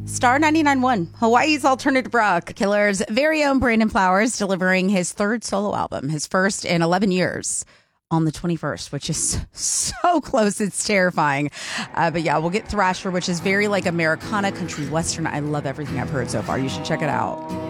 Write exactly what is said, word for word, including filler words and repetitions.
Star ninety-nine point one, Hawaii's alternative rock. Killer's very own Brandon Flowers delivering his third solo album, his first in eleven years, on the twenty-first, which is so close. It's terrifying. Uh, but yeah, we'll get Thrasher, which is very like Americana, country, western. I love everything I've heard so far. You should check it out.